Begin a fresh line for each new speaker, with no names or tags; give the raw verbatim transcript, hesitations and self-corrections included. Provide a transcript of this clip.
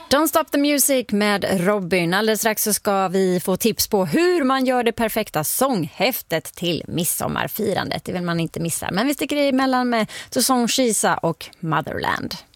Don't Stop the Music med Robin. Alldeles strax så ska vi få tips på hur man gör det perfekta sånghäftet till midsommarfirandet. Det vill man inte missa. Men vi sticker emellan med The Song Shisa och Motherland.